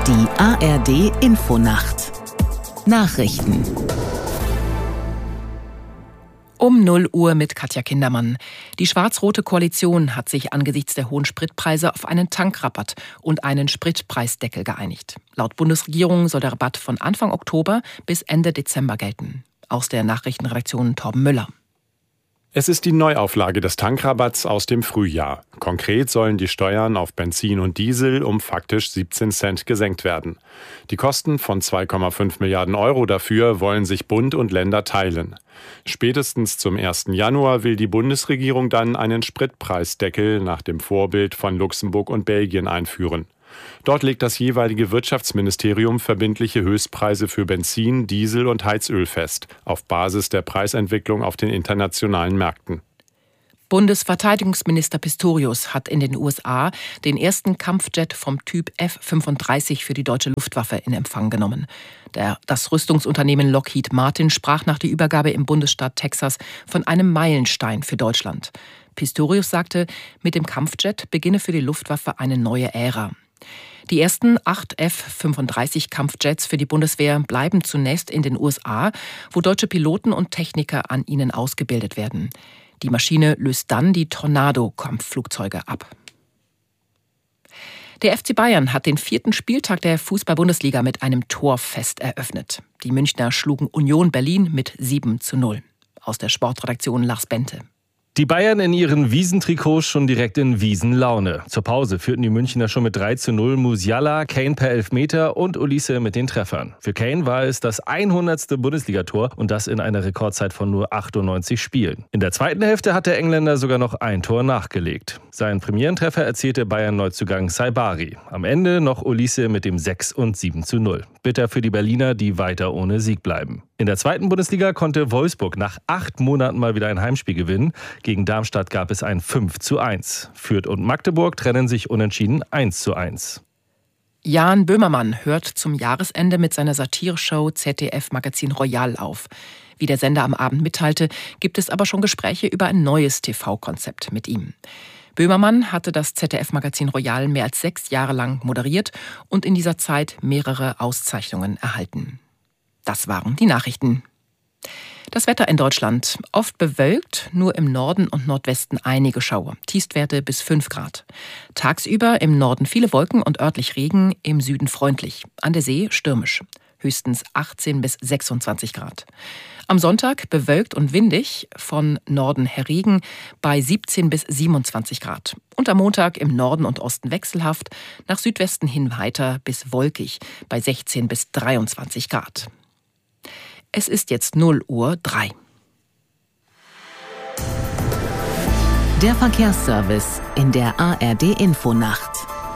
Die ARD Infonacht Nachrichten um 0 Uhr mit Katja Kindermann. Die schwarz-rote Koalition hat sich angesichts der hohen Spritpreise auf einen Tankrabatt und einen Spritpreisdeckel geeinigt. Laut Bundesregierung soll der Rabatt von Anfang Oktober bis Ende Dezember gelten. Aus der Nachrichtenredaktion Torben Müller. Es ist die Neuauflage des Tankrabatts aus dem Frühjahr. Konkret sollen die Steuern auf Benzin und Diesel um faktisch 17 Cent gesenkt werden. Die Kosten von 2,5 Milliarden Euro dafür wollen sich Bund und Länder teilen. Spätestens zum 1. Januar will die Bundesregierung dann einen Spritpreisdeckel nach dem Vorbild von Luxemburg und Belgien einführen. Dort legt das jeweilige Wirtschaftsministerium verbindliche Höchstpreise für Benzin, Diesel und Heizöl fest, auf Basis der Preisentwicklung auf den internationalen Märkten. Bundesverteidigungsminister Pistorius hat in den USA den ersten Kampfjet vom Typ F-35 für die deutsche Luftwaffe in Empfang genommen. Das Rüstungsunternehmen Lockheed Martin sprach nach der Übergabe im Bundesstaat Texas von einem Meilenstein für Deutschland. Pistorius sagte, mit dem Kampfjet beginne für die Luftwaffe eine neue Ära. Die ersten 8 F-35-Kampfjets für die Bundeswehr bleiben zunächst in den USA, wo deutsche Piloten und Techniker an ihnen ausgebildet werden. Die Maschine löst dann die Tornado-Kampfflugzeuge ab. Der FC Bayern hat den 4. Spieltag der Fußball-Bundesliga mit einem Torfest eröffnet. Die Münchner schlugen Union Berlin mit 7:0. Aus der Sportredaktion Lars Bente. Die Bayern in ihren Wiesentrikots schon direkt in Wiesenlaune. Zur Pause führten die Münchner schon mit 3:0. Musiala, Kane per Elfmeter und Olise mit den Treffern. Für Kane war es das 100. Bundesligator und das in einer Rekordzeit von nur 98 Spielen. In der zweiten Hälfte hat der Engländer sogar noch ein Tor nachgelegt. Seinen Premierentreffer erzielte Bayern-Neuzugang Saibari. Am Ende noch Olise mit dem 6 und 7:0. Bitter für die Berliner, die weiter ohne Sieg bleiben. In der zweiten Bundesliga konnte Wolfsburg nach 8 Monaten mal wieder ein Heimspiel gewinnen. Gegen Darmstadt gab es ein 5:1. Fürth und Magdeburg trennen sich unentschieden 1:1. Jan Böhmermann hört zum Jahresende mit seiner Satireshow ZDF Magazin Royal auf. Wie der Sender am Abend mitteilte, gibt es aber schon Gespräche über ein neues TV-Konzept mit ihm. Böhmermann hatte das ZDF Magazin Royal mehr als 6 Jahre lang moderiert und in dieser Zeit mehrere Auszeichnungen erhalten. Das waren die Nachrichten. Das Wetter in Deutschland. Oft bewölkt, nur im Norden und Nordwesten einige Schauer. Tiefstwerte bis 5 Grad. Tagsüber im Norden viele Wolken und örtlich Regen, im Süden freundlich. An der See stürmisch. Höchstens 18 bis 26 Grad. Am Sonntag bewölkt und windig, von Norden her Regen bei 17 bis 27 Grad. Und am Montag im Norden und Osten wechselhaft, nach Südwesten hin weiter bis wolkig bei 16 bis 23 Grad. Es ist jetzt 0:03 Uhr. Der Verkehrsservice in der ARD Infonacht.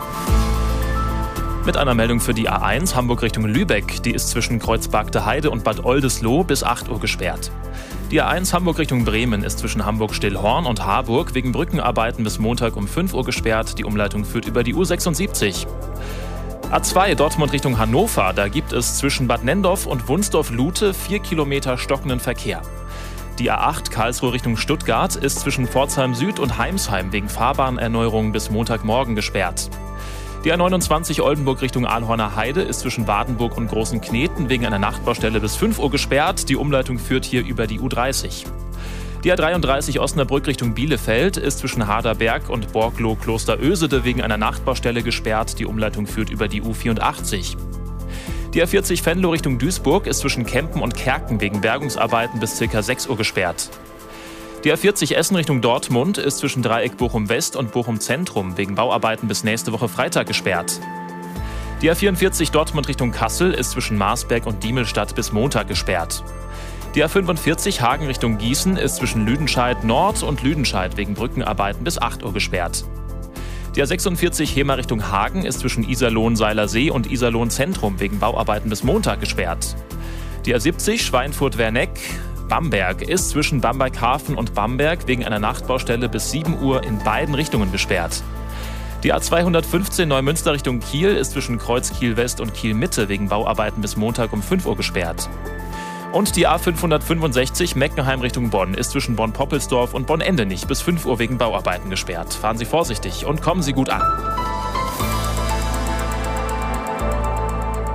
Mit einer Meldung für die A1 Hamburg Richtung Lübeck. Die ist zwischen Kreuzbergte Heide und Bad Oldesloe bis 8 Uhr gesperrt. Die A1 Hamburg Richtung Bremen ist zwischen Hamburg-Stillhorn und Harburg wegen Brückenarbeiten bis Montag um 5 Uhr gesperrt. Die Umleitung führt über die U76. A2 Dortmund Richtung Hannover, da gibt es zwischen Bad Nendorf und Wunsdorf-Lute 4 Kilometer stockenden Verkehr. Die A8 Karlsruhe Richtung Stuttgart ist zwischen Pforzheim Süd und Heimsheim wegen Fahrbahnerneuerung bis Montagmorgen gesperrt. Die A29 Oldenburg Richtung Ahlhorner Heide ist zwischen Wardenburg und Großen Kneten wegen einer Nachtbaustelle bis 5 Uhr gesperrt. Die Umleitung führt hier über die U30. Die A33 Osnabrück Richtung Bielefeld ist zwischen Harderberg und Borglow-Klosterösede wegen einer Nachtbaustelle gesperrt. Die Umleitung führt über die U84. Die A40 Venlo Richtung Duisburg ist zwischen Kempen und Kerken wegen Bergungsarbeiten bis ca. 6 Uhr gesperrt. Die A40 Essen Richtung Dortmund ist zwischen Dreieck Bochum West und Bochum Zentrum wegen Bauarbeiten bis nächste Woche Freitag gesperrt. Die A44 Dortmund Richtung Kassel ist zwischen Marsberg und Diemelstadt bis Montag gesperrt. Die A45 Hagen Richtung Gießen ist zwischen Lüdenscheid Nord und Lüdenscheid wegen Brückenarbeiten bis 8 Uhr gesperrt. Die A46 Hemer Richtung Hagen ist zwischen Iserlohn-Seilersee und Iserlohn-Zentrum wegen Bauarbeiten bis Montag gesperrt. Die A70 Schweinfurt-Werneck Bamberg ist zwischen Bamberghafen und Bamberg wegen einer Nachtbaustelle bis 7 Uhr in beiden Richtungen gesperrt. Die A215 Neumünster Richtung Kiel ist zwischen Kreuz Kiel West und Kiel Mitte wegen Bauarbeiten bis Montag um 5 Uhr gesperrt. Und die A565 Meckenheim Richtung Bonn ist zwischen Bonn-Poppelsdorf und Bonn-Endenich bis 5 Uhr wegen Bauarbeiten gesperrt. Fahren Sie vorsichtig und kommen Sie gut an.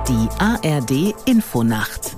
Die ARD Infonacht.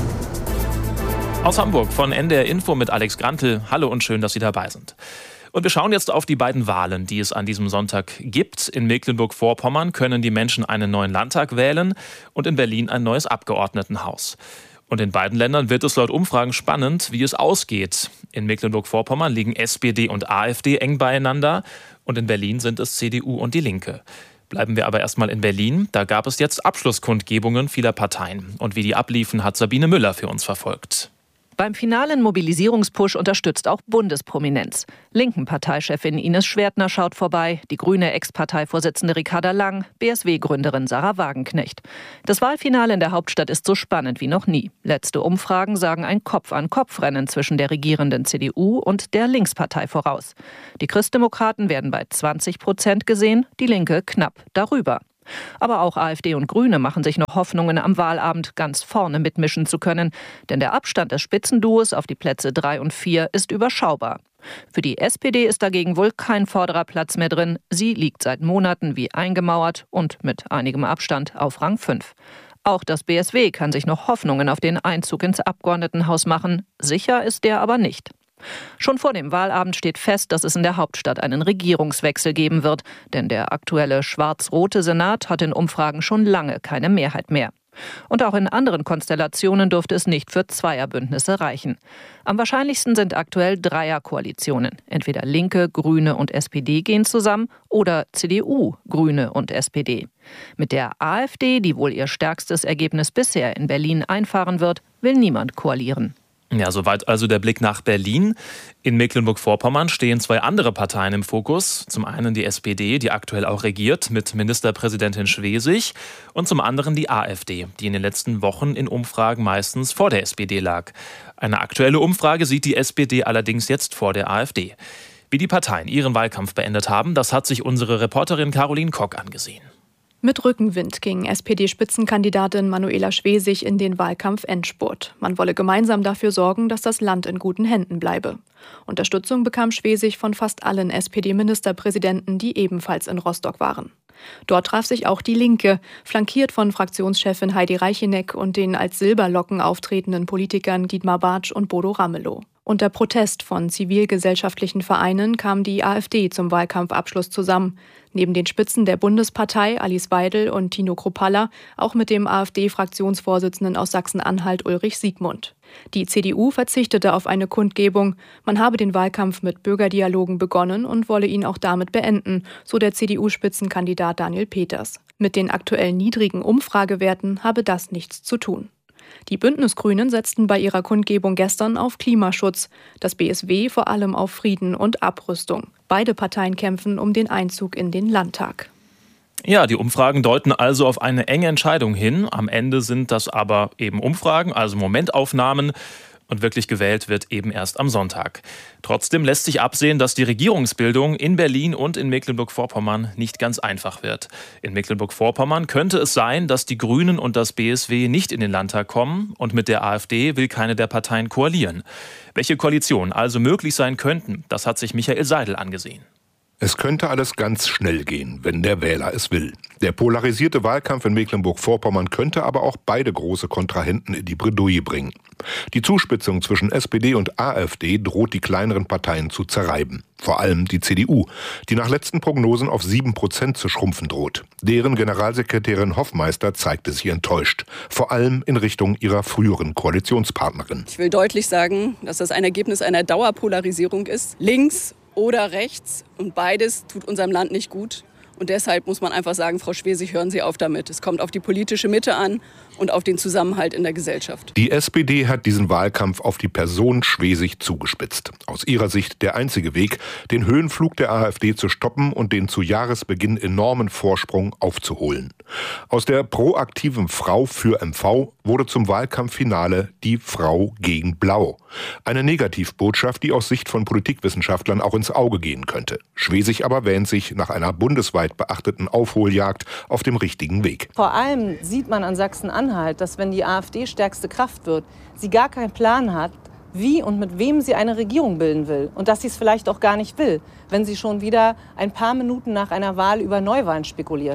Aus Hamburg von NDR Info mit Alex Grantel. Hallo und schön, dass Sie dabei sind. Und wir schauen jetzt auf die beiden Wahlen, die es an diesem Sonntag gibt. In Mecklenburg-Vorpommern können die Menschen einen neuen Landtag wählen und in Berlin ein neues Abgeordnetenhaus. Und in beiden Ländern wird es laut Umfragen spannend, wie es ausgeht. In Mecklenburg-Vorpommern liegen SPD und AfD eng beieinander und in Berlin sind es CDU und die Linke. Bleiben wir aber erstmal in Berlin. Da gab es jetzt Abschlusskundgebungen vieler Parteien. Und wie die abliefen, hat Sabine Müller für uns verfolgt. Beim finalen Mobilisierungspush unterstützt auch Bundesprominenz. Linken-Parteichefin Ines Schwertner schaut vorbei, die grüne Ex-Parteivorsitzende Ricarda Lang, BSW-Gründerin Sarah Wagenknecht. Das Wahlfinale in der Hauptstadt ist so spannend wie noch nie. Letzte Umfragen sagen ein Kopf-an-Kopf-Rennen zwischen der regierenden CDU und der Linkspartei voraus. Die Christdemokraten werden bei 20% gesehen, die Linke knapp darüber. Aber auch AfD und Grüne machen sich noch Hoffnungen, am Wahlabend ganz vorne mitmischen zu können. Denn der Abstand des Spitzenduos auf die Plätze 3 und 4 ist überschaubar. Für die SPD ist dagegen wohl kein vorderer Platz mehr drin. Sie liegt seit Monaten wie eingemauert und mit einigem Abstand auf Rang 5. Auch das BSW kann sich noch Hoffnungen auf den Einzug ins Abgeordnetenhaus machen. Sicher ist der aber nicht. Schon vor dem Wahlabend steht fest, dass es in der Hauptstadt einen Regierungswechsel geben wird. Denn der aktuelle schwarz-rote Senat hat in Umfragen schon lange keine Mehrheit mehr. Und auch in anderen Konstellationen dürfte es nicht für Zweierbündnisse reichen. Am wahrscheinlichsten sind aktuell Dreierkoalitionen. Entweder Linke, Grüne und SPD gehen zusammen oder CDU, Grüne und SPD. Mit der AfD, die wohl ihr stärkstes Ergebnis bisher in Berlin einfahren wird, will niemand koalieren. Ja, soweit also der Blick nach Berlin. In Mecklenburg-Vorpommern stehen zwei andere Parteien im Fokus. Zum einen die SPD, die aktuell auch regiert, mit Ministerpräsidentin Schwesig. Und zum anderen die AfD, die in den letzten Wochen in Umfragen meistens vor der SPD lag. Eine aktuelle Umfrage sieht die SPD allerdings jetzt vor der AfD. Wie die Parteien ihren Wahlkampf beendet haben, das hat sich unsere Reporterin Caroline Kock angesehen. Mit Rückenwind ging SPD-Spitzenkandidatin Manuela Schwesig in den Wahlkampf-Endspurt. Man wolle gemeinsam dafür sorgen, dass das Land in guten Händen bleibe. Unterstützung bekam Schwesig von fast allen SPD-Ministerpräsidenten, die ebenfalls in Rostock waren. Dort traf sich auch die Linke, flankiert von Fraktionschefin Heidi Reicheneck und den als Silberlocken auftretenden Politikern Dietmar Bartsch und Bodo Ramelow. Unter Protest von zivilgesellschaftlichen Vereinen kam die AfD zum Wahlkampfabschluss zusammen. Neben den Spitzen der Bundespartei Alice Weidel und Tino Kruppalla auch mit dem AfD-Fraktionsvorsitzenden aus Sachsen-Anhalt Ulrich Siegmund. Die CDU verzichtete auf eine Kundgebung. Man habe den Wahlkampf mit Bürgerdialogen begonnen und wolle ihn auch damit beenden, so der CDU-Spitzenkandidat Daniel Peters. Mit den aktuell niedrigen Umfragewerten habe das nichts zu tun. Die Bündnisgrünen setzten bei ihrer Kundgebung gestern auf Klimaschutz, das BSW vor allem auf Frieden und Abrüstung. Beide Parteien kämpfen um den Einzug in den Landtag. Ja, die Umfragen deuten also auf eine enge Entscheidung hin. Am Ende sind das aber eben Umfragen, also Momentaufnahmen. Und wirklich gewählt wird eben erst am Sonntag. Trotzdem lässt sich absehen, dass die Regierungsbildung in Berlin und in Mecklenburg-Vorpommern nicht ganz einfach wird. In Mecklenburg-Vorpommern könnte es sein, dass die Grünen und das BSW nicht in den Landtag kommen und mit der AfD will keine der Parteien koalieren. Welche Koalitionen also möglich sein könnten, das hat sich Michael Seidel angesehen. Es könnte alles ganz schnell gehen, wenn der Wähler es will. Der polarisierte Wahlkampf in Mecklenburg-Vorpommern könnte aber auch beide große Kontrahenten in die Bredouille bringen. Die Zuspitzung zwischen SPD und AfD droht die kleineren Parteien zu zerreiben. Vor allem die CDU, die nach letzten Prognosen auf 7% zu schrumpfen droht. Deren Generalsekretärin Hoffmeister zeigte sich enttäuscht. Vor allem in Richtung ihrer früheren Koalitionspartnerin. Ich will deutlich sagen, dass das ein Ergebnis einer Dauerpolarisierung ist. Links oder rechts. Und beides tut unserem Land nicht gut. Und deshalb muss man einfach sagen, Frau Schwesig, hören Sie auf damit. Es kommt auf die politische Mitte an und auf den Zusammenhalt in der Gesellschaft. Die SPD hat diesen Wahlkampf auf die Person Schwesig zugespitzt. Aus ihrer Sicht der einzige Weg, den Höhenflug der AfD zu stoppen und den zu Jahresbeginn enormen Vorsprung aufzuholen. Aus der proaktiven Frau für MV wurde zum Wahlkampffinale die Frau gegen Blau. Eine Negativbotschaft, die aus Sicht von Politikwissenschaftlern auch ins Auge gehen könnte. Schwesig aber wähnt sich nach einer bundesweit beachteten Aufholjagd auf dem richtigen Weg. Vor allem sieht man an Sachsen-Anhalt, dass wenn die AfD stärkste Kraft wird, sie gar keinen Plan hat, wie und mit wem sie eine Regierung bilden will. Und dass sie es vielleicht auch gar nicht will, wenn sie schon wieder ein paar Minuten nach einer Wahl über Neuwahlen spekuliert.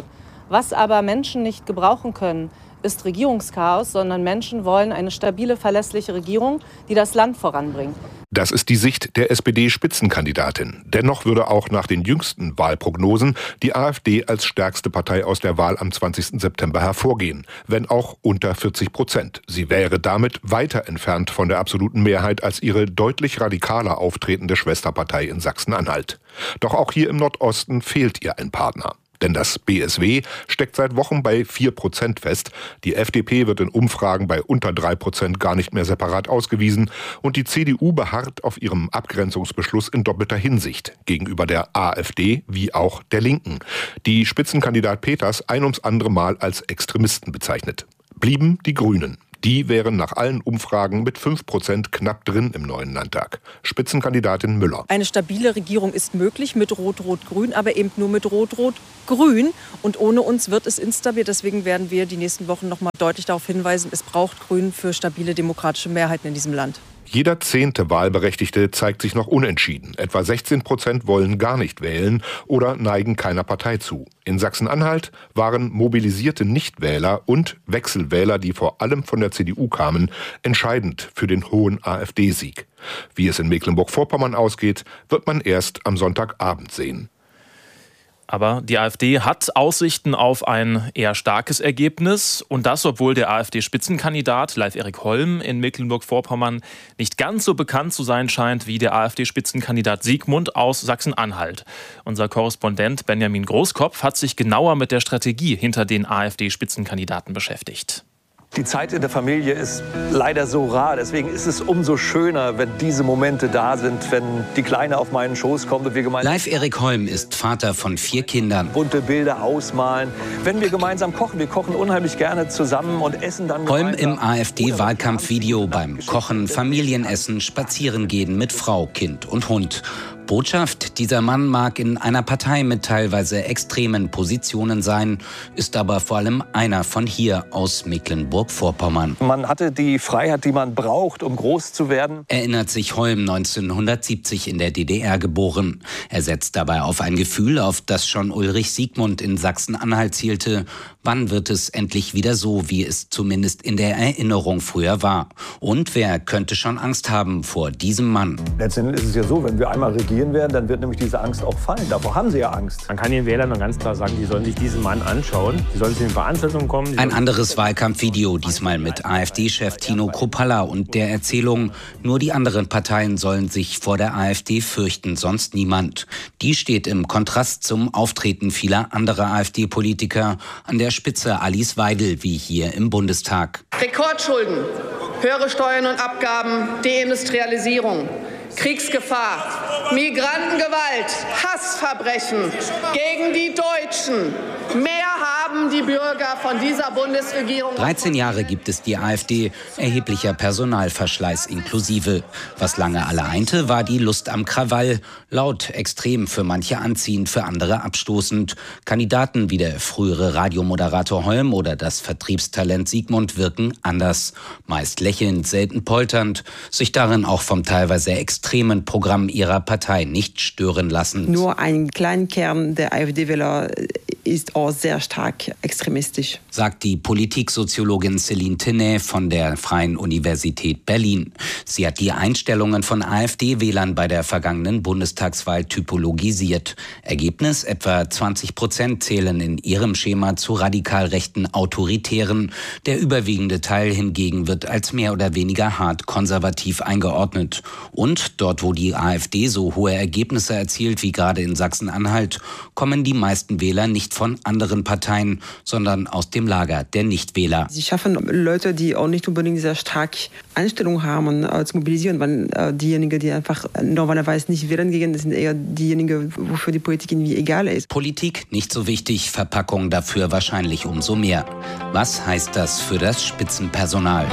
Was aber Menschen nicht gebrauchen können, ist Regierungschaos, sondern Menschen wollen eine stabile, verlässliche Regierung, die das Land voranbringt. Das ist die Sicht der SPD-Spitzenkandidatin. Dennoch würde auch nach den jüngsten Wahlprognosen die AfD als stärkste Partei aus der Wahl am 20. September hervorgehen, wenn auch unter 40%. Sie wäre damit weiter entfernt von der absoluten Mehrheit als ihre deutlich radikaler auftretende Schwesterpartei in Sachsen-Anhalt. Doch auch hier im Nordosten fehlt ihr ein Partner. Denn das BSW steckt seit Wochen bei 4% fest. Die FDP wird in Umfragen bei unter 3% gar nicht mehr separat ausgewiesen. Und die CDU beharrt auf ihrem Abgrenzungsbeschluss in doppelter Hinsicht gegenüber der AfD wie auch der Linken, die Spitzenkandidat Peters ein ums andere Mal als Extremisten bezeichnet. Blieben die Grünen. Die wären nach allen Umfragen mit 5% knapp drin im neuen Landtag. Spitzenkandidatin Müller. Eine stabile Regierung ist möglich mit Rot-Rot-Grün, aber eben nur mit Rot-Rot-Grün. Und ohne uns wird es instabil. Deswegen werden wir die nächsten Wochen noch mal deutlich darauf hinweisen, es braucht Grün für stabile demokratische Mehrheiten in diesem Land. Jeder 10. Wahlberechtigte zeigt sich noch unentschieden. Etwa 16% wollen gar nicht wählen oder neigen keiner Partei zu. In Sachsen-Anhalt waren mobilisierte Nichtwähler und Wechselwähler, die vor allem von der CDU kamen, entscheidend für den hohen AfD-Sieg. Wie es in Mecklenburg-Vorpommern ausgeht, wird man erst am Sonntagabend sehen. Aber die AfD hat Aussichten auf ein eher starkes Ergebnis. Und das, obwohl der AfD-Spitzenkandidat Leif-Erik Holm in Mecklenburg-Vorpommern nicht ganz so bekannt zu sein scheint wie der AfD-Spitzenkandidat Siegmund aus Sachsen-Anhalt. Unser Korrespondent Benjamin Großkopf hat sich genauer mit der Strategie hinter den AfD-Spitzenkandidaten beschäftigt. Die Zeit in der Familie ist leider so rar. Deswegen ist es umso schöner, wenn diese Momente da sind, wenn die Kleine auf meinen Schoß kommt und wir gemeinsam... Leif-Erik Holm ist Vater von 4 Kindern. Bunte Bilder ausmalen. Wenn wir gemeinsam kochen, wir kochen unheimlich gerne zusammen und essen dann Holm im AfD-Wahlkampfvideo beim Kochen, Familienessen, Spazierengehen mit Frau, Kind und Hund. Botschaft, dieser Mann mag in einer Partei mit teilweise extremen Positionen sein, ist aber vor allem einer von hier aus Mecklenburg-Vorpommern. Man hatte die Freiheit, die man braucht, um groß zu werden. Erinnert sich Holm, 1970 in der DDR geboren. Er setzt dabei auf ein Gefühl, auf das schon Ulrich Siegmund in Sachsen-Anhalt zielte. Wann wird es endlich wieder so, wie es zumindest in der Erinnerung früher war? Und wer könnte schon Angst haben vor diesem Mann? Letztendlich ist es ja so, wenn wir einmal regieren werden, dann wird nämlich diese Angst auch fallen. Davor haben sie ja Angst. Man kann den Wählern dann ganz klar sagen, die sollen sich diesen Mann anschauen. Die sollen zu den Veranstaltungen kommen. Ein anderes Wahlkampfvideo, diesmal mit AfD-Chef Tino Kruppalla und der Erzählung, nur die anderen Parteien sollen sich vor der AfD fürchten, sonst niemand. Die steht im Kontrast zum Auftreten vieler anderer AfD-Politiker, an der Spitze Alice Weidel, wie hier im Bundestag. Rekordschulden, höhere Steuern und Abgaben, Deindustrialisierung, Kriegsgefahr, Migrantengewalt, Hassverbrechen gegen die Deutschen. Mehr haben die Bürger von dieser Bundesregierung. 13 Jahre gibt es die AfD, erheblicher Personalverschleiß inklusive. Was lange alle einte, war die Lust am Krawall. Laut, extrem, für manche anziehend, für andere abstoßend. Kandidaten wie der frühere Radiomoderator Holm oder das Vertriebstalent Siegmund wirken anders. Meist lächelnd, selten polternd, sich darin auch vom teilweise extremen Programm ihrer Partei nicht stören lassen. Nur ein kleiner Kern der AfD-Wähler ist auch sehr stark extremistisch, sagt die Politiksoziologin Céline Tenay von der Freien Universität Berlin. Sie hat die Einstellungen von AfD-Wählern bei der vergangenen Bundestagswahl typologisiert. Ergebnis: etwa 20% zählen in ihrem Schema zu radikal rechten Autoritären. Der überwiegende Teil hingegen wird als mehr oder weniger hart konservativ eingeordnet. Und dort, wo die AfD so hohe Ergebnisse erzielt wie gerade in Sachsen-Anhalt, kommen die meisten Wähler nicht von anderen Parteien, sondern aus dem Lager der Nichtwähler. Sie schaffen Leute, die auch nicht unbedingt sehr stark Einstellung haben, zu mobilisieren, weil diejenigen, die einfach normalerweise nicht wählen gehen, das sind eher diejenigen, wofür die Politik irgendwie egal ist. Politik nicht so wichtig, Verpackung dafür wahrscheinlich umso mehr. Was heißt das für das Spitzenpersonal?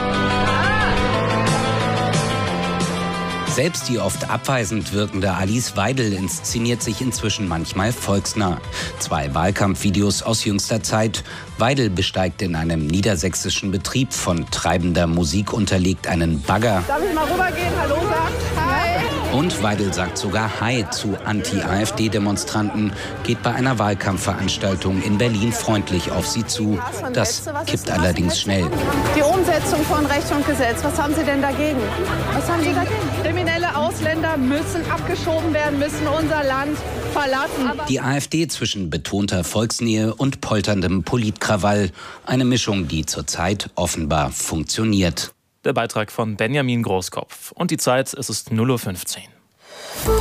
Selbst die oft abweisend wirkende Alice Weidel inszeniert sich inzwischen manchmal volksnah. 2 Wahlkampfvideos aus jüngster Zeit. Weidel besteigt in einem niedersächsischen Betrieb von treibender Musik unterlegt einen Bagger. Darf ich mal rübergehen? Hallo sagen? Hi. Und Weidel sagt sogar Hi zu Anti-AfD-Demonstranten, geht bei einer Wahlkampfveranstaltung in Berlin freundlich auf sie zu. Das kippt allerdings schnell. Die Umsetzung von Recht und Gesetz, was haben Sie denn dagegen? Was haben Sie dagegen? Kriminelle Ausländer müssen abgeschoben werden, müssen unser Land verlassen. Die AfD zwischen betonter Volksnähe und polterndem Politkrawall. Eine Mischung, die zurzeit offenbar funktioniert. Der Beitrag von Benjamin Großkopf. Und die Zeit, es ist 0:15 Uhr.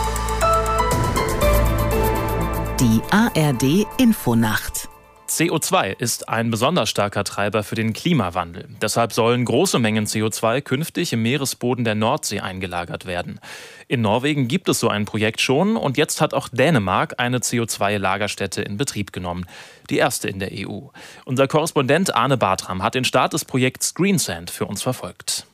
Die ARD Infonacht. CO2 ist ein besonders starker Treiber für den Klimawandel. Deshalb sollen große Mengen CO2 künftig im Meeresboden der Nordsee eingelagert werden. In Norwegen gibt es so ein Projekt schon und jetzt hat auch Dänemark eine CO2-Lagerstätte in Betrieb genommen. Die erste in der EU. Unser Korrespondent Arne Bartram hat den Start des Projekts Greensand für uns verfolgt.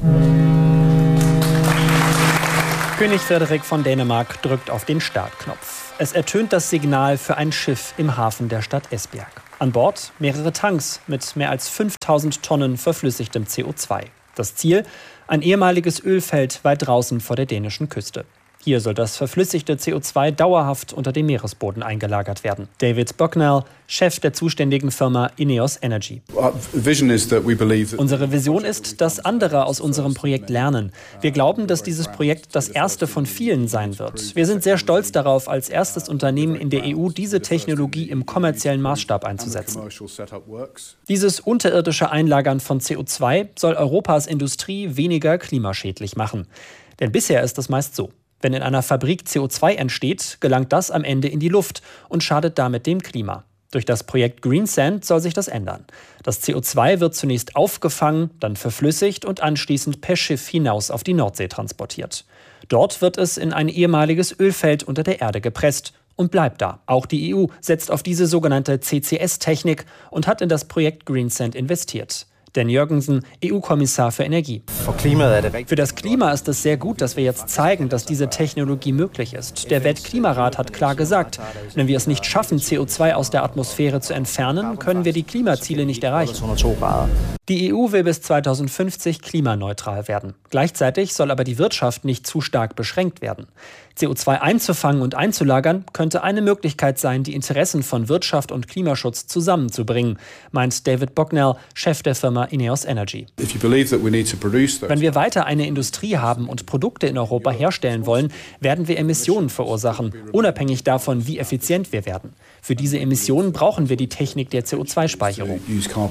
König Frederik von Dänemark drückt auf den Startknopf. Es ertönt das Signal für ein Schiff im Hafen der Stadt Esbjerg. An Bord mehrere Tanks mit mehr als 5000 Tonnen verflüssigtem CO2. Das Ziel? Ein ehemaliges Ölfeld weit draußen vor der dänischen Küste. Hier soll das verflüssigte CO2 dauerhaft unter dem Meeresboden eingelagert werden. David Bucknell, Chef der zuständigen Firma Ineos Energy. Unsere Vision ist, dass andere aus unserem Projekt lernen. Wir glauben, dass dieses Projekt das erste von vielen sein wird. Wir sind sehr stolz darauf, als erstes Unternehmen in der EU diese Technologie im kommerziellen Maßstab einzusetzen. Dieses unterirdische Einlagern von CO2 soll Europas Industrie weniger klimaschädlich machen. Denn bisher ist es meist so. Wenn in einer Fabrik CO2 entsteht, gelangt das am Ende in die Luft und schadet damit dem Klima. Durch das Projekt Greensand soll sich das ändern. Das CO2 wird zunächst aufgefangen, dann verflüssigt und anschließend per Schiff hinaus auf die Nordsee transportiert. Dort wird es in ein ehemaliges Ölfeld unter der Erde gepresst und bleibt da. Auch die EU setzt auf diese sogenannte CCS-Technik und hat in das Projekt Greensand investiert. Dan Jørgensen, EU-Kommissar für Energie. Für das Klima ist es sehr gut, dass wir jetzt zeigen, dass diese Technologie möglich ist. Der Weltklimarat hat klar gesagt, wenn wir es nicht schaffen, CO2 aus der Atmosphäre zu entfernen, können wir die Klimaziele nicht erreichen. Die EU will bis 2050 klimaneutral werden. Gleichzeitig soll aber die Wirtschaft nicht zu stark beschränkt werden. CO2 einzufangen und einzulagern könnte eine Möglichkeit sein, die Interessen von Wirtschaft und Klimaschutz zusammenzubringen, meint David Bucknell, Chef der Firma Ineos Energy. Wenn wir weiter eine Industrie haben und Produkte in Europa herstellen wollen, werden wir Emissionen verursachen, unabhängig davon, wie effizient wir werden. Für diese Emissionen brauchen wir die Technik der CO2-Speicherung.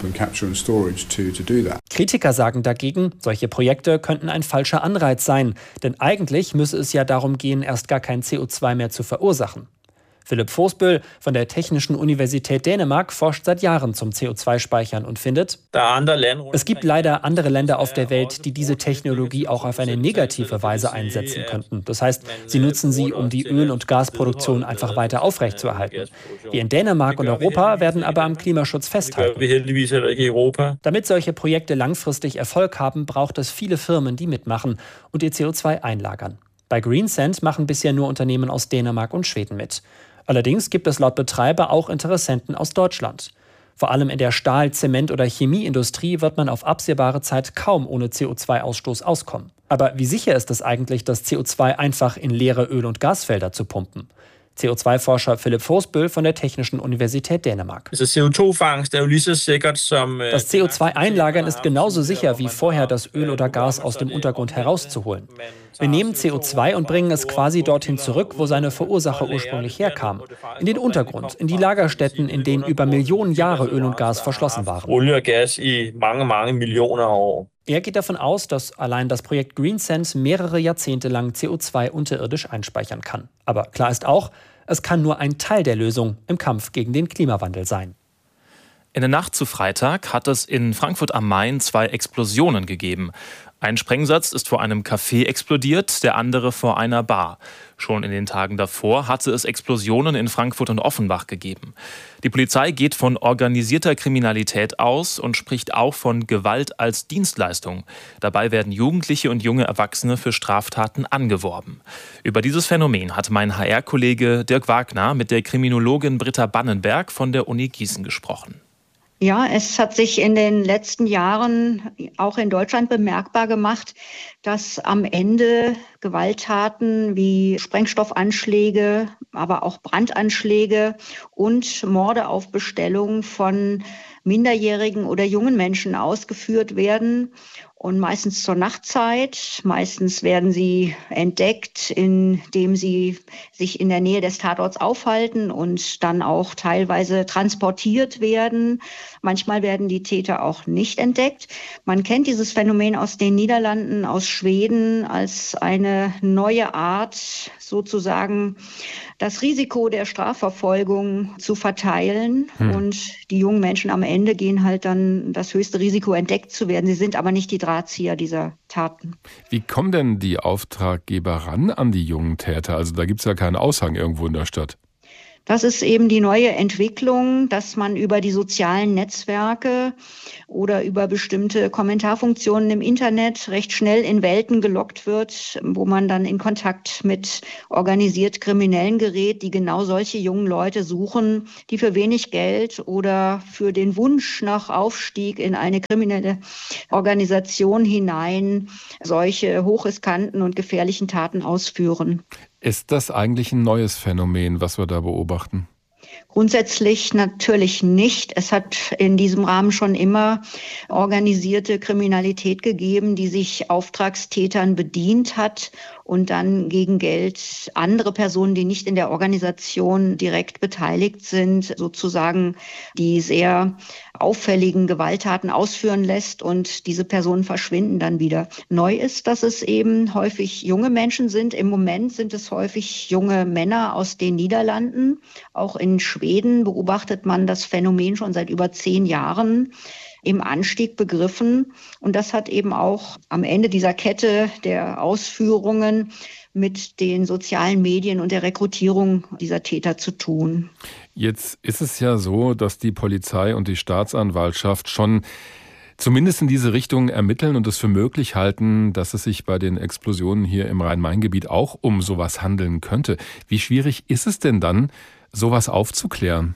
Kritiker sagen dagegen, solche Projekte könnten ein falscher Anreiz sein, denn eigentlich müsse es ja darum gehen, erst gar kein CO2 mehr zu verursachen. Philipp Voßbøl von der Technischen Universität Dänemark forscht seit Jahren zum CO2-Speichern und findet, es gibt leider andere Länder auf der Welt, die diese Technologie auch auf eine negative Weise einsetzen könnten. Das heißt, sie nutzen sie, um die Öl- und Gasproduktion einfach weiter aufrechtzuerhalten. Wir in Dänemark und Europa werden aber am Klimaschutz festhalten. Damit solche Projekte langfristig Erfolg haben, braucht es viele Firmen, die mitmachen und ihr CO2 einlagern. Bei Greensand machen bisher nur Unternehmen aus Dänemark und Schweden mit. Allerdings gibt es laut Betreiber auch Interessenten aus Deutschland. Vor allem in der Stahl-, Zement- oder Chemieindustrie wird man auf absehbare Zeit kaum ohne CO2-Ausstoß auskommen. Aber wie sicher ist es eigentlich, das CO2 einfach in leere Öl- und Gasfelder zu pumpen? CO2-Forscher Philipp Voßbøl von der Technischen Universität Dänemark. Das CO2-Einlagern ist genauso sicher wie vorher das Öl oder Gas aus dem Untergrund herauszuholen. Wir nehmen CO2 und bringen es quasi dorthin zurück, wo seine Verursacher ursprünglich herkamen. In den Untergrund, in die Lagerstätten, in denen über Millionen Jahre Öl und Gas verschlossen waren. Er geht davon aus, dass allein das Projekt Greensand mehrere Jahrzehnte lang CO2 unterirdisch einspeichern kann. Aber klar ist auch, es kann nur ein Teil der Lösung im Kampf gegen den Klimawandel sein. In der Nacht zu Freitag hat es in Frankfurt am Main 2 Explosionen gegeben. Ein Sprengsatz ist vor einem Café explodiert, der andere vor einer Bar. Schon in den Tagen davor hatte es Explosionen in Frankfurt und Offenbach gegeben. Die Polizei geht von organisierter Kriminalität aus und spricht auch von Gewalt als Dienstleistung. Dabei werden Jugendliche und junge Erwachsene für Straftaten angeworben. Über dieses Phänomen hat mein HR-Kollege Dirk Wagner mit der Kriminologin Britta Bannenberg von der Uni Gießen gesprochen. Ja, es hat sich in den letzten Jahren auch in Deutschland bemerkbar gemacht, dass am Ende Gewalttaten wie Sprengstoffanschläge, aber auch Brandanschläge und Morde auf Bestellung von minderjährigen oder jungen Menschen ausgeführt werden. Und meistens zur Nachtzeit. Meistens werden sie entdeckt, indem sie sich in der Nähe des Tatorts aufhalten und dann auch teilweise transportiert werden. Manchmal werden die Täter auch nicht entdeckt. Man kennt dieses Phänomen aus den Niederlanden, aus Schweden als eine neue Art, sozusagen das Risiko der Strafverfolgung zu verteilen. Und die jungen Menschen am Ende gehen halt dann das höchste Risiko, entdeckt zu werden. Sie sind aber nicht die Drahtzieher dieser Taten. Wie kommen denn die Auftraggeber ran an die jungen Täter? Also da gibt es ja keinen Aushang irgendwo in der Stadt. Das ist eben die neue Entwicklung, dass man über die sozialen Netzwerke oder über bestimmte Kommentarfunktionen im Internet recht schnell in Welten gelockt wird, wo man dann in Kontakt mit organisiert Kriminellen gerät, die genau solche jungen Leute suchen, die für wenig Geld oder für den Wunsch nach Aufstieg in eine kriminelle Organisation hinein solche hochriskanten und gefährlichen Taten ausführen. Ist das eigentlich ein neues Phänomen, was wir da beobachten? Grundsätzlich natürlich nicht. Es hat in diesem Rahmen schon immer organisierte Kriminalität gegeben, die sich Auftragstätern bedient hat und dann gegen Geld andere Personen, die nicht in der Organisation direkt beteiligt sind, sozusagen die sehr auffälligen Gewalttaten ausführen lässt und diese Personen verschwinden dann wieder. Neu ist, dass es eben häufig junge Menschen sind. Im Moment sind es häufig junge Männer aus den Niederlanden. Auch in Schweden beobachtet man das Phänomen schon seit über 10 Jahren im Anstieg begriffen. Und das hat eben auch am Ende dieser Kette der Ausführungen mit den sozialen Medien und der Rekrutierung dieser Täter zu tun. Jetzt ist es ja so, dass die Polizei und die Staatsanwaltschaft schon zumindest in diese Richtung ermitteln und es für möglich halten, dass es sich bei den Explosionen hier im Rhein-Main-Gebiet auch um sowas handeln könnte. Wie schwierig ist es denn dann, sowas aufzuklären?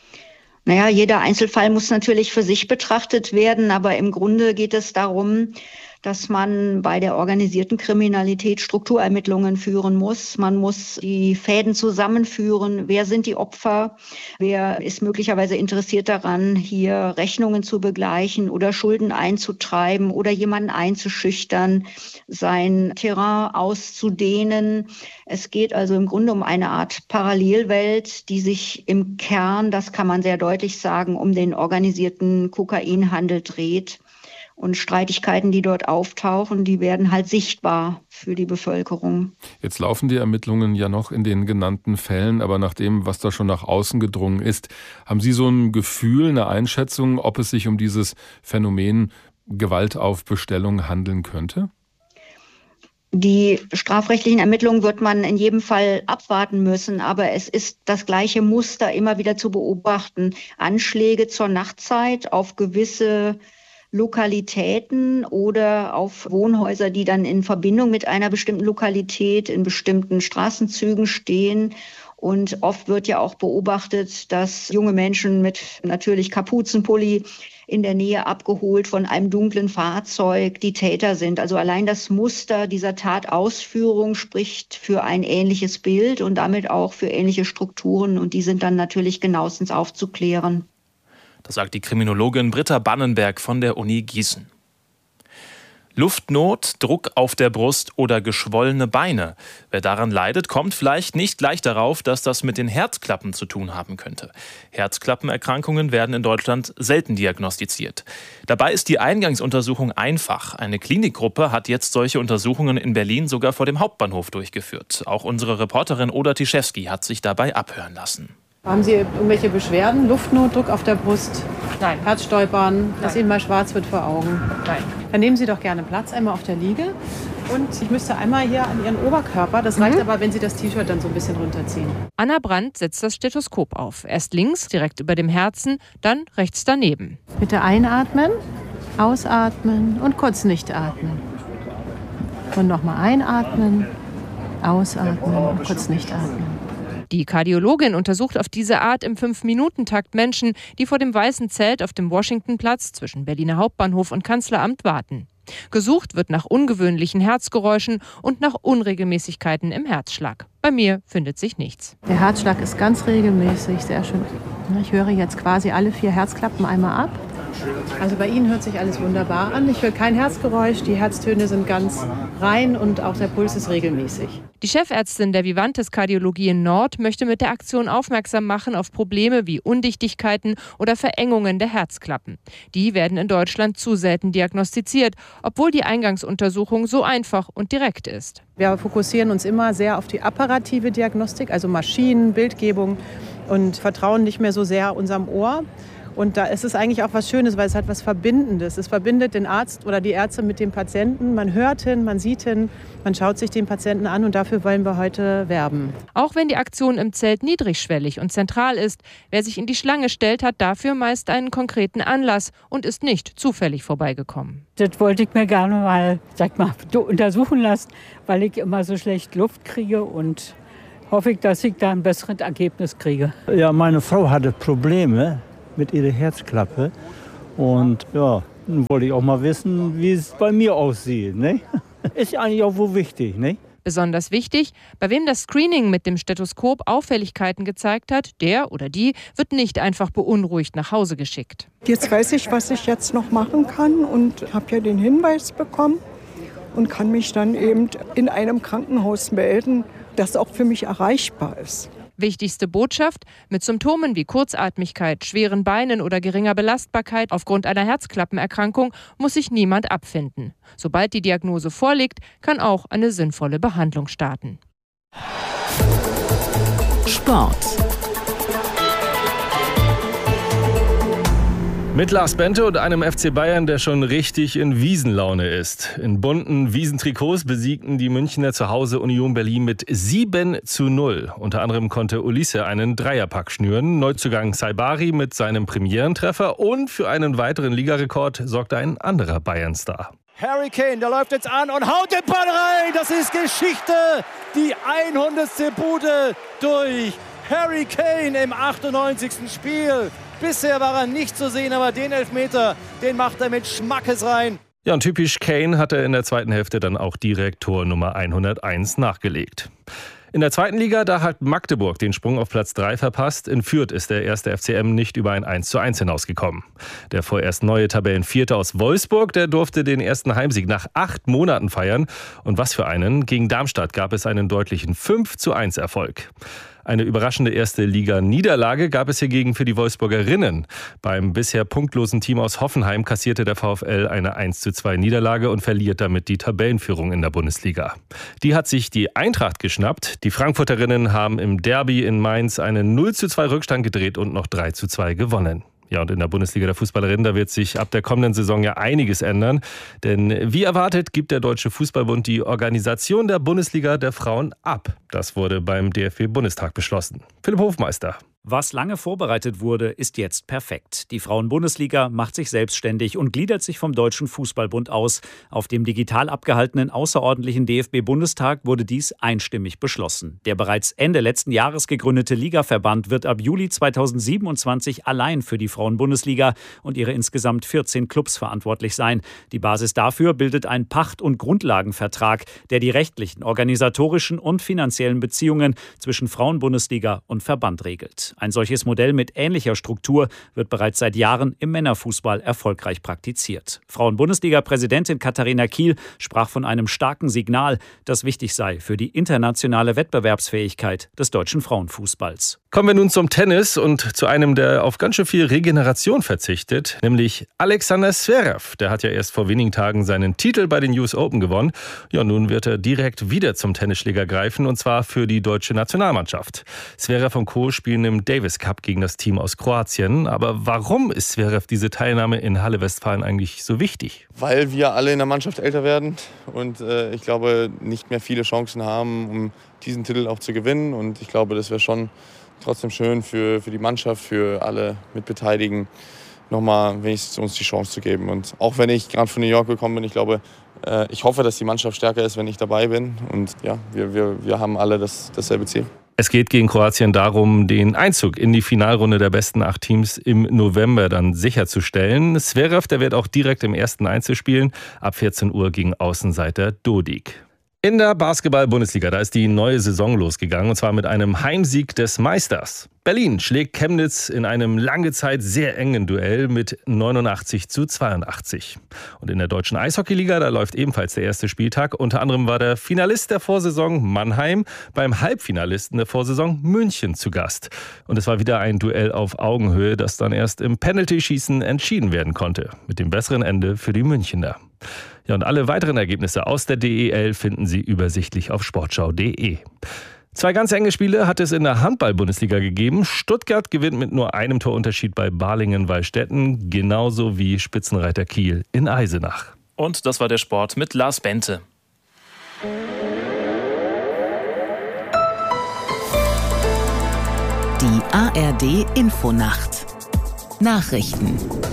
Naja, jeder Einzelfall muss natürlich für sich betrachtet werden, aber im Grunde geht es darum, dass man bei der organisierten Kriminalität Strukturermittlungen führen muss. Man muss die Fäden zusammenführen. Wer sind die Opfer? Wer ist möglicherweise interessiert daran, hier Rechnungen zu begleichen oder Schulden einzutreiben oder jemanden einzuschüchtern, sein Terrain auszudehnen? Es geht also im Grunde um eine Art Parallelwelt, die sich im Kern, das kann man sehr deutlich sagen, um den organisierten Kokainhandel dreht. Und Streitigkeiten, die dort auftauchen, die werden halt sichtbar für die Bevölkerung. Jetzt laufen die Ermittlungen ja noch in den genannten Fällen, aber nach dem, was da schon nach außen gedrungen ist, haben Sie so ein Gefühl, eine Einschätzung, ob es sich um dieses Phänomen Gewalt auf Bestellung handeln könnte? Die strafrechtlichen Ermittlungen wird man in jedem Fall abwarten müssen, aber es ist das gleiche Muster immer wieder zu beobachten. Anschläge zur Nachtzeit auf gewisse Lokalitäten oder auf Wohnhäuser, die dann in Verbindung mit einer bestimmten Lokalität in bestimmten Straßenzügen stehen. Und oft wird ja auch beobachtet, dass junge Menschen mit natürlich Kapuzenpulli in der Nähe abgeholt von einem dunklen Fahrzeug die Täter sind. Also allein das Muster dieser Tatausführung spricht für ein ähnliches Bild und damit auch für ähnliche Strukturen. Und die sind dann natürlich genauestens aufzuklären. Das sagt die Kriminologin Britta Bannenberg von der Uni Gießen. Luftnot, Druck auf der Brust oder geschwollene Beine. Wer daran leidet, kommt vielleicht nicht gleich darauf, dass das mit den Herzklappen zu tun haben könnte. Herzklappenerkrankungen werden in Deutschland selten diagnostiziert. Dabei ist die Eingangsuntersuchung einfach. Eine Klinikgruppe hat jetzt solche Untersuchungen in Berlin sogar vor dem Hauptbahnhof durchgeführt. Auch unsere Reporterin Oda Tiszewski hat sich dabei abhören lassen. Haben Sie irgendwelche Beschwerden? Luftnot, Druck auf der Brust? Nein. Herzstolpern, dass Ihnen mal schwarz wird vor Augen? Nein. Dann nehmen Sie doch gerne Platz, einmal auf der Liege. Und ich müsste einmal hier an Ihren Oberkörper, das reicht aber, wenn Sie das T-Shirt dann so ein bisschen runterziehen. Anna Brandt setzt das Stethoskop auf. Erst links, direkt über dem Herzen, dann rechts daneben. Bitte einatmen, ausatmen und kurz nicht atmen. Und nochmal einatmen, ausatmen und kurz nicht atmen. Die Kardiologin untersucht auf diese Art im 5-Minuten-Takt Menschen, die vor dem Weißen Zelt auf dem Washingtonplatz zwischen Berliner Hauptbahnhof und Kanzleramt warten. Gesucht wird nach ungewöhnlichen Herzgeräuschen und nach Unregelmäßigkeiten im Herzschlag. Bei mir findet sich nichts. Der Herzschlag ist ganz regelmäßig, sehr schön. Ich höre jetzt quasi alle 4 Herzklappen einmal ab. Also bei Ihnen hört sich alles wunderbar an. Ich höre kein Herzgeräusch, die Herztöne sind ganz rein und auch der Puls ist regelmäßig. Die Chefärztin der Vivantes Kardiologie in Nord möchte mit der Aktion aufmerksam machen auf Probleme wie Undichtigkeiten oder Verengungen der Herzklappen. Die werden in Deutschland zu selten diagnostiziert, obwohl die Eingangsuntersuchung so einfach und direkt ist. Wir fokussieren uns immer sehr auf die apparative Diagnostik, also Maschinen, Bildgebung und vertrauen nicht mehr so sehr unserem Ohr. Und da ist es eigentlich auch was Schönes, weil es hat was Verbindendes. Es verbindet den Arzt oder die Ärzte mit dem Patienten. Man hört hin, man sieht hin, man schaut sich den Patienten an und dafür wollen wir heute werben. Auch wenn die Aktion im Zelt niedrigschwellig und zentral ist, wer sich in die Schlange stellt, hat dafür meist einen konkreten Anlass und ist nicht zufällig vorbeigekommen. Das wollte ich mir gerne mal, untersuchen lassen, weil ich immer so schlecht Luft kriege und hoffe ich, dass ich da ein besseres Ergebnis kriege. Ja, meine Frau hatte Probleme mit ihrer Herzklappe und ja, dann wollte ich auch mal wissen, wie es bei mir aussieht. Ne? Ist ja eigentlich auch wohl wichtig. Ne? Besonders wichtig, bei wem das Screening mit dem Stethoskop Auffälligkeiten gezeigt hat, der oder die wird nicht einfach beunruhigt nach Hause geschickt. Jetzt weiß ich, was ich jetzt noch machen kann und habe ja den Hinweis bekommen und kann mich dann eben in einem Krankenhaus melden, das auch für mich erreichbar ist. Wichtigste Botschaft: Mit Symptomen wie Kurzatmigkeit, schweren Beinen oder geringer Belastbarkeit aufgrund einer Herzklappenerkrankung muss sich niemand abfinden. Sobald die Diagnose vorliegt, kann auch eine sinnvolle Behandlung starten. Sport. Mit Lars Bente und einem FC Bayern, der schon richtig in Wiesenlaune ist. In bunten Wiesentrikots besiegten die Münchner zu Hause Union Berlin mit 7:0. Unter anderem konnte Ulisse einen Dreierpack schnüren. Neuzugang Saibari mit seinem Premierentreffer und für einen weiteren Ligarekord sorgte ein anderer Bayern-Star. Harry Kane, der läuft jetzt an und haut den Ball rein. Das ist Geschichte. Die 100. Bude durch Harry Kane im 98. Spiel. Bisher war er nicht zu sehen, aber den Elfmeter, den macht er mit Schmackes rein. Ja, und typisch Kane hat er in der zweiten Hälfte dann auch direkt Tor Nummer 101 nachgelegt. In der zweiten Liga, da hat Magdeburg den Sprung auf Platz 3 verpasst. In Fürth ist der erste FCM nicht über ein 1:1 hinausgekommen. Der vorerst neue Tabellenvierter aus Wolfsburg, der durfte den ersten Heimsieg nach 8 Monaten feiern. Und was für einen? Gegen Darmstadt gab es einen deutlichen 5:1 Erfolg. Eine überraschende erste Liga-Niederlage gab es hingegen für die Wolfsburgerinnen. Beim bisher punktlosen Team aus Hoffenheim kassierte der VfL eine 1:2 Niederlage und verliert damit die Tabellenführung in der Bundesliga. Die hat sich die Eintracht geschnappt. Die Frankfurterinnen haben im Derby in Mainz einen 0:2 Rückstand gedreht und noch 3:2 gewonnen. Ja, und in der Bundesliga der Fußballerinnen, da wird sich ab der kommenden Saison ja einiges ändern. Denn wie erwartet, gibt der Deutsche Fußballbund die Organisation der Bundesliga der Frauen ab. Das wurde beim DFB-Bundestag beschlossen. Philipp Hofmeister. Was lange vorbereitet wurde, ist jetzt perfekt. Die Frauen-Bundesliga macht sich selbstständig und gliedert sich vom Deutschen Fußballbund aus. Auf dem digital abgehaltenen außerordentlichen DFB-Bundestag wurde dies einstimmig beschlossen. Der bereits Ende letzten Jahres gegründete Ligaverband wird ab Juli 2027 allein für die Frauen-Bundesliga und ihre insgesamt 14 Clubs verantwortlich sein. Die Basis dafür bildet ein Pacht- und Grundlagenvertrag, der die rechtlichen, organisatorischen und finanziellen Beziehungen zwischen Frauen-Bundesliga und Verband regelt. Ein solches Modell mit ähnlicher Struktur wird bereits seit Jahren im Männerfußball erfolgreich praktiziert. Frauen-Bundesliga-Präsidentin Katharina Kiel sprach von einem starken Signal, das wichtig sei für die internationale Wettbewerbsfähigkeit des deutschen Frauenfußballs. Kommen wir nun zum Tennis und zu einem, der auf ganz schön viel Regeneration verzichtet, nämlich Alexander Zverev. Der hat ja erst vor wenigen Tagen seinen Titel bei den US Open gewonnen. Ja, nun wird er direkt wieder zum Tennisschläger greifen, und zwar für die deutsche Nationalmannschaft. Zverev und Co. spielen im Davis Cup gegen das Team aus Kroatien. Aber warum ist Zverev diese Teilnahme in Halle Westfalen eigentlich so wichtig? Weil wir alle in der Mannschaft älter werden und ich glaube, nicht mehr viele Chancen haben, um diesen Titel auch zu gewinnen. Und ich glaube, das wäre schon trotzdem schön für die Mannschaft, für alle Mitbeteiligten, nochmal wenigstens uns die Chance zu geben. Und auch wenn ich gerade von New York gekommen bin, ich hoffe, dass die Mannschaft stärker ist, wenn ich dabei bin. Und ja, wir haben alle dasselbe Ziel. Es geht gegen Kroatien darum, den Einzug in die Finalrunde der besten 8 Teams im November dann sicherzustellen. Zverev, der wird auch direkt im ersten Einzel spielen, ab 14 Uhr gegen Außenseiter Dodig. In der Basketball-Bundesliga, da ist die neue Saison losgegangen, und zwar mit einem Heimsieg des Meisters. Berlin schlägt Chemnitz in einem lange Zeit sehr engen Duell mit 89-82. Und in der deutschen Eishockeyliga, da läuft ebenfalls der erste Spieltag. Unter anderem war der Finalist der Vorsaison Mannheim beim Halbfinalisten der Vorsaison München zu Gast. Und es war wieder ein Duell auf Augenhöhe, das dann erst im Penalty-Schießen entschieden werden konnte. Mit dem besseren Ende für die Münchner. Ja, und alle weiteren Ergebnisse aus der DEL finden Sie übersichtlich auf sportschau.de. 2 ganz enge Spiele hat es in der Handball-Bundesliga gegeben. Stuttgart gewinnt mit nur einem Torunterschied bei Balingen-Wallstätten, genauso wie Spitzenreiter Kiel in Eisenach. Und das war der Sport mit Lars Bente. Die ARD-Infonacht. Nachrichten.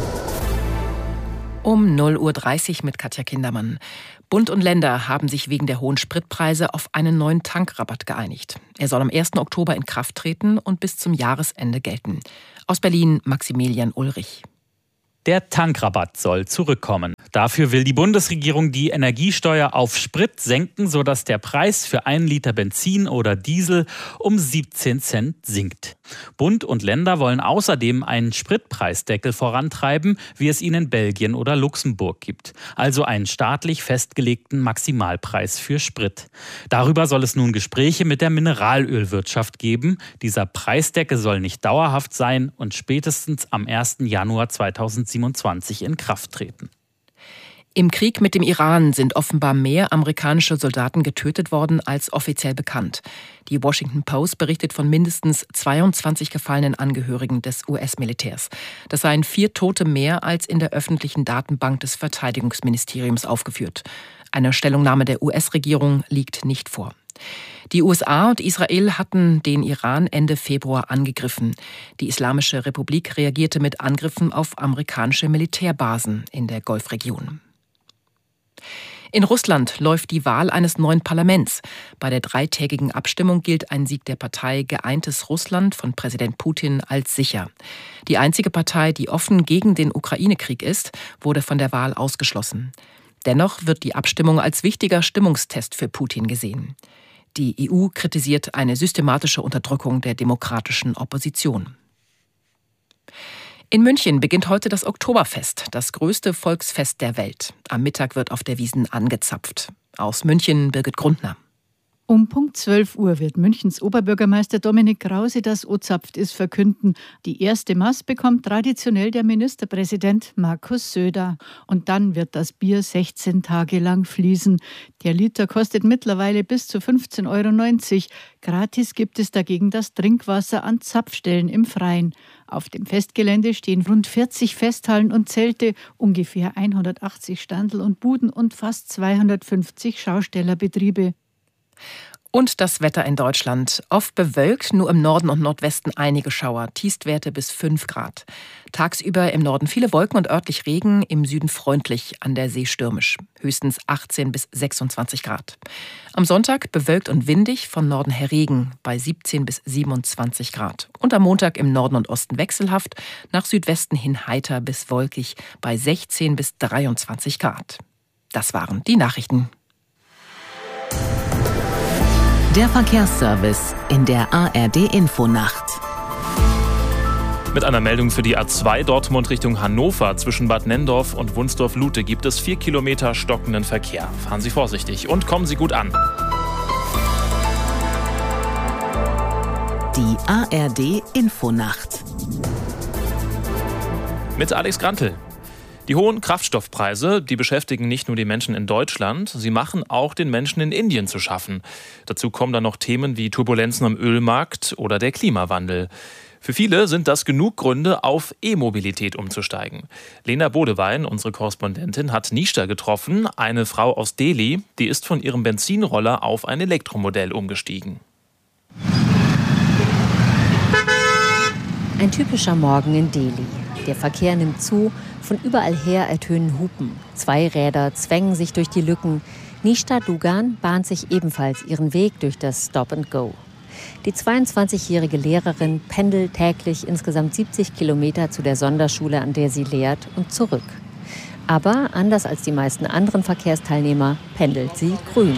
Um 0:30 Uhr mit Katja Kindermann. Bund und Länder haben sich wegen der hohen Spritpreise auf einen neuen Tankrabatt geeinigt. Er soll am 1. Oktober in Kraft treten und bis zum Jahresende gelten. Aus Berlin Maximilian Ulrich. Der Tankrabatt soll zurückkommen. Dafür will die Bundesregierung die Energiesteuer auf Sprit senken, sodass der Preis für 1 Liter Benzin oder Diesel um 17 Cent sinkt. Bund und Länder wollen außerdem einen Spritpreisdeckel vorantreiben, wie es ihn in Belgien oder Luxemburg gibt. Also einen staatlich festgelegten Maximalpreis für Sprit. Darüber soll es nun Gespräche mit der Mineralölwirtschaft geben. Dieser Preisdeckel soll nicht dauerhaft sein und spätestens am 1. Januar 2027 in Kraft treten. Im Krieg mit dem Iran sind offenbar mehr amerikanische Soldaten getötet worden als offiziell bekannt. Die Washington Post berichtet von mindestens 22 gefallenen Angehörigen des US-Militärs. Das seien 4 Tote mehr als in der öffentlichen Datenbank des Verteidigungsministeriums aufgeführt. Eine Stellungnahme der US-Regierung liegt nicht vor. Die USA und Israel hatten den Iran Ende Februar angegriffen. Die Islamische Republik reagierte mit Angriffen auf amerikanische Militärbasen in der Golfregion. In Russland läuft die Wahl eines neuen Parlaments. Bei der 3-tägigen Abstimmung gilt ein Sieg der Partei Geeintes Russland von Präsident Putin als sicher. Die einzige Partei, die offen gegen den Ukraine-Krieg ist, wurde von der Wahl ausgeschlossen. Dennoch wird die Abstimmung als wichtiger Stimmungstest für Putin gesehen. Die EU kritisiert eine systematische Unterdrückung der demokratischen Opposition. In München beginnt heute das Oktoberfest, das größte Volksfest der Welt. Am Mittag wird auf der Wiesn angezapft. Aus München Birgit Grundner. Um Punkt 12 Uhr wird Münchens Oberbürgermeister Dominik Krause das O-Zapft ist verkünden. Die erste Maß bekommt traditionell der Ministerpräsident Markus Söder. Und dann wird das Bier 16 Tage lang fließen. Der Liter kostet mittlerweile bis zu 15,90 €. Gratis gibt es dagegen das Trinkwasser an Zapfstellen im Freien. Auf dem Festgelände stehen rund 40 Festhallen und Zelte, ungefähr 180 Standel und Buden und fast 250 Schaustellerbetriebe. Und das Wetter in Deutschland. Oft bewölkt, nur im Norden und Nordwesten einige Schauer. Tiefstwerte bis 5 Grad. Tagsüber im Norden viele Wolken und örtlich Regen, im Süden freundlich, an der See stürmisch. Höchstens 18 bis 26 Grad. Am Sonntag bewölkt und windig, von Norden her Regen bei 17 bis 27 Grad. Und am Montag im Norden und Osten wechselhaft, nach Südwesten hin heiter bis wolkig bei 16 bis 23 Grad. Das waren die Nachrichten. Der Verkehrsservice in der ARD-Infonacht. Mit einer Meldung für die A2 Dortmund Richtung Hannover zwischen Bad Nenndorf und Wunsdorf-Lute gibt es 4 Kilometer stockenden Verkehr. Fahren Sie vorsichtig und kommen Sie gut an. Die ARD-Infonacht. Mit Alex Grantel. Die hohen Kraftstoffpreise, die beschäftigen nicht nur die Menschen in Deutschland, sie machen auch den Menschen in Indien zu schaffen. Dazu kommen dann noch Themen wie Turbulenzen am Ölmarkt oder der Klimawandel. Für viele sind das genug Gründe, auf E-Mobilität umzusteigen. Lena Bodewein, unsere Korrespondentin, hat Nishta getroffen, eine Frau aus Delhi, die ist von ihrem Benzinroller auf ein Elektromodell umgestiegen. Ein typischer Morgen in Delhi. Der Verkehr nimmt zu, von überall her ertönen Hupen. 2 Räder zwängen sich durch die Lücken. Nishta Dugan bahnt sich ebenfalls ihren Weg durch das Stop and Go. Die 22-jährige Lehrerin pendelt täglich insgesamt 70 Kilometer zu der Sonderschule, an der sie lehrt, und zurück. Aber anders als die meisten anderen Verkehrsteilnehmer pendelt sie grün.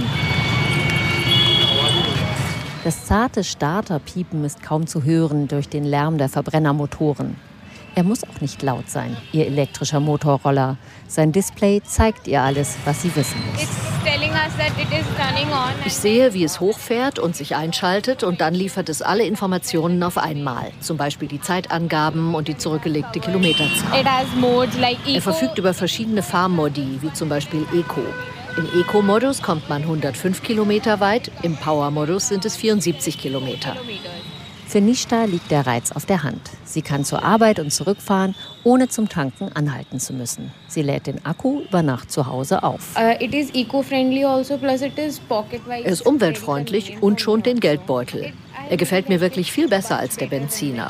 Das zarte Starterpiepen ist kaum zu hören durch den Lärm der Verbrennermotoren. Er muss auch nicht laut sein, ihr elektrischer Motorroller. Sein Display zeigt ihr alles, was sie wissen muss. Ich sehe, wie es hochfährt und sich einschaltet, und dann liefert es alle Informationen auf einmal. Zum Beispiel die Zeitangaben und die zurückgelegte Kilometerzahl. Er verfügt über verschiedene Fahrmodi, wie zum Beispiel Eco. Im Eco-Modus kommt man 105 Kilometer weit, im Power-Modus sind es 74 Kilometer. Für Nishta liegt der Reiz auf der Hand. Sie kann zur Arbeit und zurückfahren, ohne zum Tanken anhalten zu müssen. Sie lädt den Akku über Nacht zu Hause auf. Er ist umweltfreundlich und schont den Geldbeutel. Er gefällt mir wirklich viel besser als der Benziner.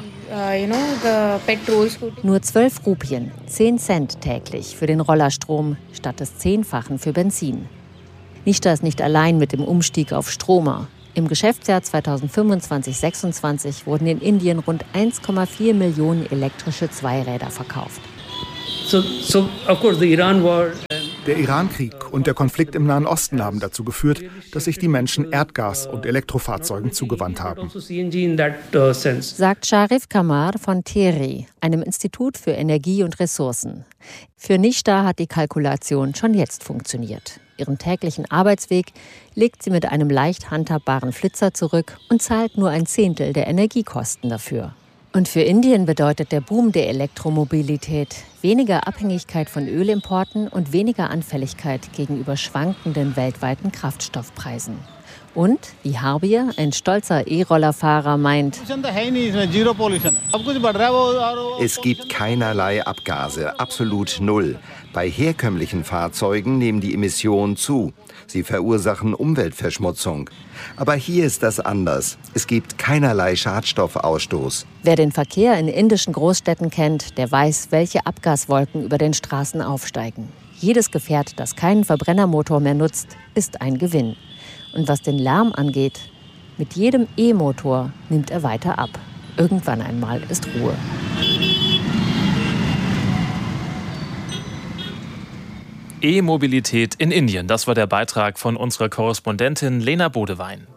Nur 12 Rupien, 10 Cent täglich für den Rollerstrom, statt des 10-fachen für Benzin. Nishta ist nicht allein mit dem Umstieg auf Stromer. Im Geschäftsjahr 2025/26 wurden in Indien rund 1,4 Millionen elektrische Zweiräder verkauft. Der Iran-Krieg und der Konflikt im Nahen Osten haben dazu geführt, dass sich die Menschen Erdgas- und Elektrofahrzeugen zugewandt haben. Sagt Sharif Kamar von TERI, einem Institut für Energie und Ressourcen. Für Nishta hat die Kalkulation schon jetzt funktioniert. Ihren täglichen Arbeitsweg legt sie mit einem leicht handhabbaren Flitzer zurück und zahlt nur 1/10 der Energiekosten dafür. Und für Indien bedeutet der Boom der Elektromobilität weniger Abhängigkeit von Ölimporten und weniger Anfälligkeit gegenüber schwankenden weltweiten Kraftstoffpreisen. Und, wie Harbier, ein stolzer E-Rollerfahrer, meint: Es gibt keinerlei Abgase, absolut null. Bei herkömmlichen Fahrzeugen nehmen die Emissionen zu. Sie verursachen Umweltverschmutzung. Aber hier ist das anders. Es gibt keinerlei Schadstoffausstoß. Wer den Verkehr in indischen Großstädten kennt, der weiß, welche Abgaswolken über den Straßen aufsteigen. Jedes Gefährt, das keinen Verbrennermotor mehr nutzt, ist ein Gewinn. Und was den Lärm angeht, mit jedem E-Motor nimmt er weiter ab. Irgendwann einmal ist Ruhe. E-Mobilität in Indien, das war der Beitrag von unserer Korrespondentin Lena Bodewein.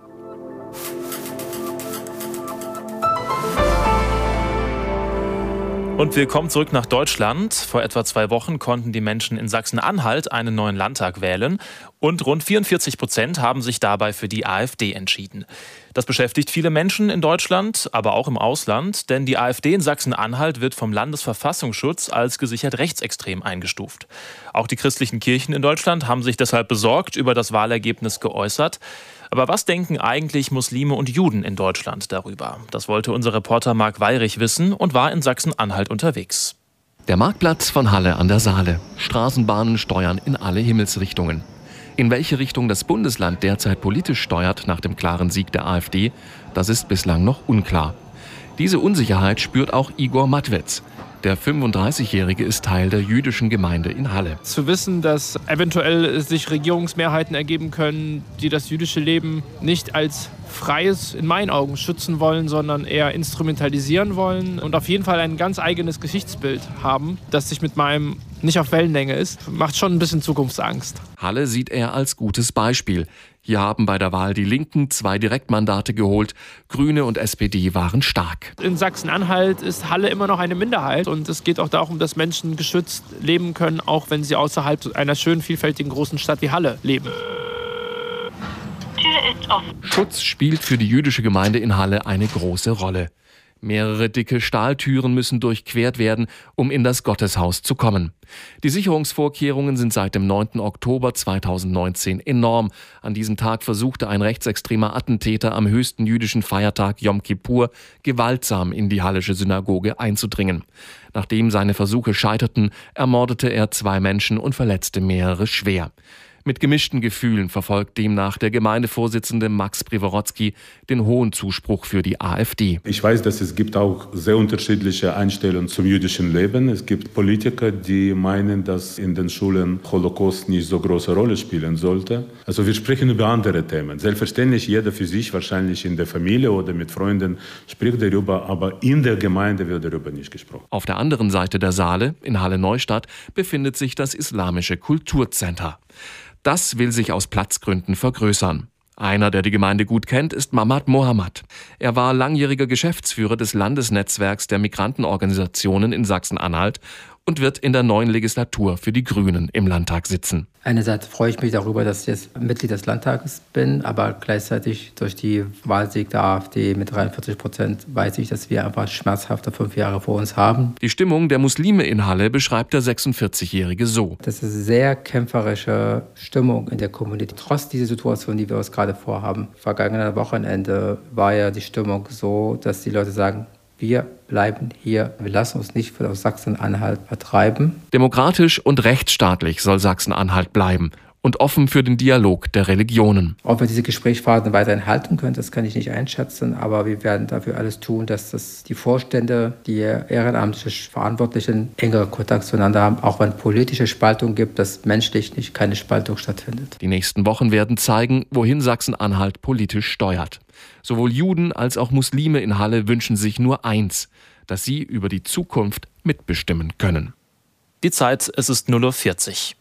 Und wir kommen zurück nach Deutschland. Vor etwa 2 Wochen konnten die Menschen in Sachsen-Anhalt einen neuen Landtag wählen und rund 44% haben sich dabei für die AfD entschieden. Das beschäftigt viele Menschen in Deutschland, aber auch im Ausland, denn die AfD in Sachsen-Anhalt wird vom Landesverfassungsschutz als gesichert rechtsextrem eingestuft. Auch die christlichen Kirchen in Deutschland haben sich deshalb besorgt über das Wahlergebnis geäußert. Aber was denken eigentlich Muslime und Juden in Deutschland darüber? Das wollte unser Reporter Marc Weyrich wissen und war in Sachsen-Anhalt unterwegs. Der Marktplatz von Halle an der Saale. Straßenbahnen steuern in alle Himmelsrichtungen. In welche Richtung das Bundesland derzeit politisch steuert nach dem klaren Sieg der AfD, das ist bislang noch unklar. Diese Unsicherheit spürt auch Igor Matwetz. Der 35-Jährige ist Teil der jüdischen Gemeinde in Halle. Zu wissen, dass eventuell sich Regierungsmehrheiten ergeben können, die das jüdische Leben nicht als freies, in meinen Augen, schützen wollen, sondern eher instrumentalisieren wollen und auf jeden Fall ein ganz eigenes Geschichtsbild haben, das sich mit meinem nicht auf Wellenlänge ist, macht schon ein bisschen Zukunftsangst. Halle sieht er als gutes Beispiel. Hier haben bei der Wahl die Linken 2 Direktmandate geholt. Grüne und SPD waren stark. In Sachsen-Anhalt ist Halle immer noch eine Minderheit. Und es geht auch darum, dass Menschen geschützt leben können, auch wenn sie außerhalb einer schönen, vielfältigen großen Stadt wie Halle leben. Schutz spielt für die jüdische Gemeinde in Halle eine große Rolle. Mehrere dicke Stahltüren müssen durchquert werden, um in das Gotteshaus zu kommen. Die Sicherungsvorkehrungen sind seit dem 9. Oktober 2019 enorm. An diesem Tag versuchte ein rechtsextremer Attentäter am höchsten jüdischen Feiertag Yom Kippur gewaltsam in die hallische Synagoge einzudringen. Nachdem seine Versuche scheiterten, ermordete er 2 Menschen und verletzte mehrere schwer. Mit gemischten Gefühlen verfolgt demnach der Gemeindevorsitzende Max Privorotsky den hohen Zuspruch für die AfD. Ich weiß, dass es gibt auch sehr unterschiedliche Einstellungen zum jüdischen Leben. Es gibt Politiker, die meinen, dass in den Schulen Holocaust nicht so große Rolle spielen sollte. Also wir sprechen über andere Themen. Selbstverständlich jeder für sich, wahrscheinlich in der Familie oder mit Freunden spricht darüber, aber in der Gemeinde wird darüber nicht gesprochen. Auf der anderen Seite der Saale, in Halle-Neustadt, befindet sich das Islamische Kulturcenter. Das will sich aus Platzgründen vergrößern. Einer, der die Gemeinde gut kennt, ist Mamad Mohamad. Er war langjähriger Geschäftsführer des Landesnetzwerks der Migrantenorganisationen in Sachsen-Anhalt und wird in der neuen Legislatur für die Grünen im Landtag sitzen. Einerseits freue ich mich darüber, dass ich jetzt Mitglied des Landtages bin, aber gleichzeitig durch die Wahlsieg der AfD mit 43% weiß ich, dass wir einfach schmerzhafte 5 Jahre vor uns haben. Die Stimmung der Muslime in Halle beschreibt der 46-Jährige so. Das ist eine sehr kämpferische Stimmung in der Community. Trotz dieser Situation, die wir uns gerade vorhaben. Vergangenes Wochenende war ja die Stimmung so, dass die Leute sagen, wir bleiben hier, wir lassen uns nicht aus Sachsen-Anhalt vertreiben. Demokratisch und rechtsstaatlich soll Sachsen-Anhalt bleiben und offen für den Dialog der Religionen. Ob wir diese Gesprächsphasen weiterhin halten können, das kann ich nicht einschätzen, aber wir werden dafür alles tun, dass die Vorstände, die ehrenamtlich Verantwortlichen engeren Kontakt zueinander haben, auch wenn politische Spaltung gibt, dass menschlich nicht keine Spaltung stattfindet. Die nächsten Wochen werden zeigen, wohin Sachsen-Anhalt politisch steuert. Sowohl Juden als auch Muslime in Halle wünschen sich nur eins, dass sie über die Zukunft mitbestimmen können. Die Zeit, es ist 0:40 Uhr.